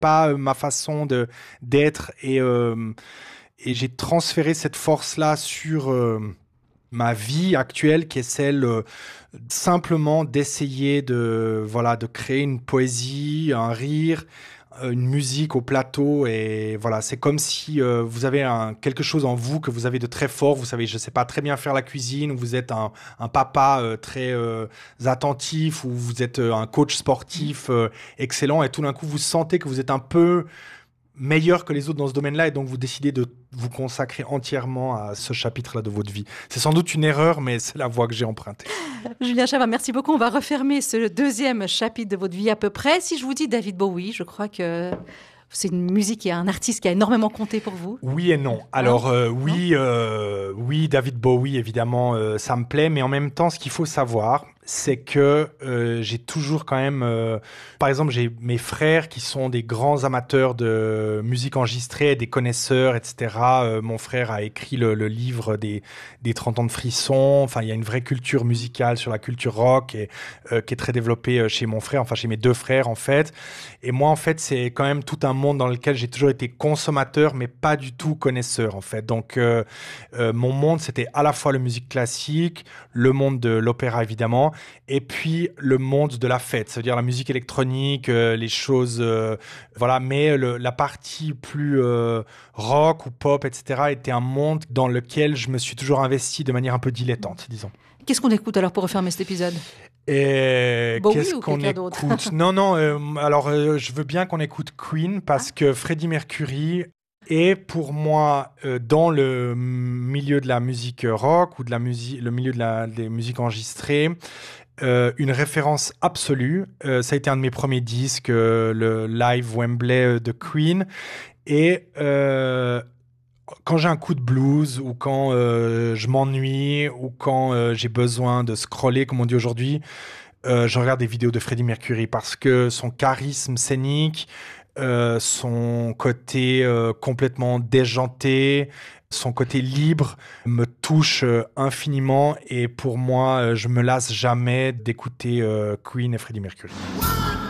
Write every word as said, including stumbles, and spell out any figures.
pas euh, ma façon de, d'être. Et, euh, et j'ai transféré cette force-là sur euh, ma vie actuelle, qui est celle euh, simplement d'essayer de, voilà, de créer une poésie, un rire, euh, une musique au plateau. Et voilà, c'est comme si euh, vous avez un, quelque chose en vous que vous avez de très fort. Vous savez, je sais pas, très bien faire la cuisine, ou vous êtes un, un papa euh, très euh, attentif, ou vous êtes euh, un coach sportif euh, excellent, et tout d'un coup, vous sentez que vous êtes un peu meilleur que les autres dans ce domaine-là, et donc vous décidez de vous consacrer entièrement à ce chapitre-là de votre vie. C'est sans doute une erreur, mais c'est la voie que j'ai empruntée. Julien Chabat, merci beaucoup. On va refermer ce deuxième chapitre de votre vie à peu près. Si je vous dis David Bowie, je crois que c'est une musique et un artiste qui a énormément compté pour vous. Oui et non. Alors euh, oui, euh, oui, David Bowie, évidemment, euh, ça me plaît, mais en même temps, ce qu'il faut savoir, c'est que euh, j'ai toujours quand même... Euh, par exemple, j'ai mes frères qui sont des grands amateurs de musique enregistrée, des connaisseurs, et cetera. Euh, mon frère a écrit le, le livre des, des trente ans de frissons. Enfin, il y a une vraie culture musicale sur la culture rock, et, euh, qui est très développée chez mon frère, enfin chez mes deux frères, en fait. Et moi, en fait, c'est quand même tout un monde dans lequel j'ai toujours été consommateur, mais pas du tout connaisseur, en fait. Donc, euh, euh, mon monde, c'était à la fois la musique classique, le monde de l'opéra, évidemment, et puis le monde de la fête, c'est-à-dire la musique électronique, euh, les choses, euh, voilà. Mais le, la partie plus euh, rock ou pop, et cetera, était un monde dans lequel je me suis toujours investi de manière un peu dilettante, disons. Qu'est-ce qu'on écoute alors pour refermer cet épisode ? Et Bowie qu'est-ce ou qu'on quelqu'un d'autre ? écoute? Non, non, euh, alors euh, je veux bien qu'on écoute Queen, parce ah. que Freddie Mercury est pour moi, euh, dans le milieu de la musique rock, ou de la musique, le milieu de la, des musiques enregistrées, euh, une référence absolue. Euh, ça a été un de mes premiers disques, euh, le live Wembley de Queen. Et euh, quand j'ai un coup de blues, ou quand euh, je m'ennuie, ou quand euh, j'ai besoin de scroller, comme on dit aujourd'hui, euh, je regarde des vidéos de Freddie Mercury, parce que son charisme scénique, euh, son côté euh, complètement déjanté, son côté libre me touche euh, infiniment. Et pour moi, euh, je me lasse jamais d'écouter euh, Queen et Freddie Mercury.